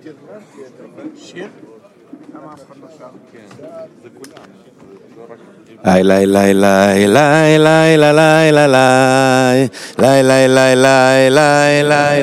שיר? למה אף אחד לא שר? כן, זה כולם. לילה לילה לילה לילה לילה לילה לילה לילה